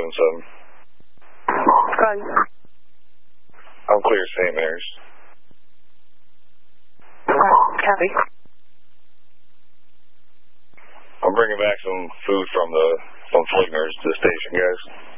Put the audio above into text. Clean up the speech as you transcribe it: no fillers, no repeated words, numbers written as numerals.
Copy. I'm clear, St. Mary's. Copy. I'm bringing back some food from Fligner's to the station, guys.